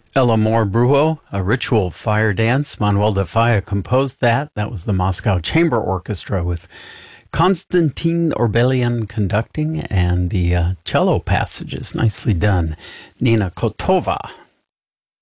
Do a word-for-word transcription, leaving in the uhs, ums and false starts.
El Amor Brujo, a ritual fire dance. Manuel de Falla composed that. That was the Moscow Chamber Orchestra with Konstantin Orbelian conducting and the uh, cello passages. Nicely done. Nina Kotova